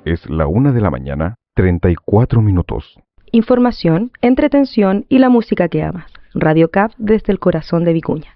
Es la 1:34 a.m. Información, entretención y la música que amas. Radio CAP desde el corazón de Vicuña.